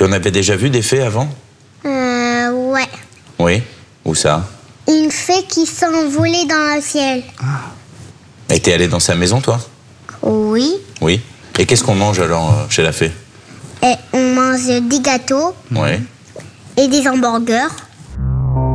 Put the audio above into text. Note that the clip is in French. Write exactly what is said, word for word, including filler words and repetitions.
Tu en avais déjà vu des fées avant? Euh, ouais. Oui. Où ça? Une fée qui s'envolait dans le ciel. Et t'es allé dans sa maison, toi? Oui. Oui. Et qu'est-ce qu'on mange alors euh, chez la fée? Et on mange des gâteaux Oui. et des hamburgers.